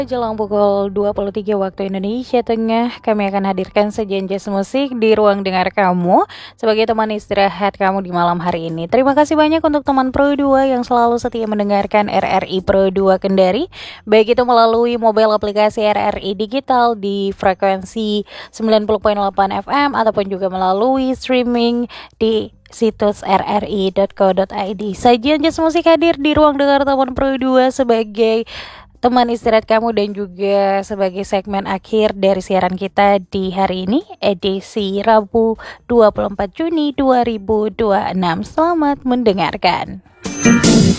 Jelang pukul 23 waktu Indonesia Tengah, kami akan hadirkan sajian jazz musik di ruang dengar kamu sebagai teman istirahat kamu di malam hari ini. Terima kasih banyak untuk teman Pro 2 yang selalu setia mendengarkan RRI Pro 2 Kendari, baik itu melalui mobile aplikasi RRI Digital di frekuensi 90.8 FM ataupun juga melalui streaming di situs rri.co.id. Sajian jazz musik hadir di ruang dengar teman Pro 2 sebagai teman istirahat kamu dan juga sebagai segmen akhir dari siaran kita di hari ini, edisi Rabu 24 Juni 2026. Selamat mendengarkan.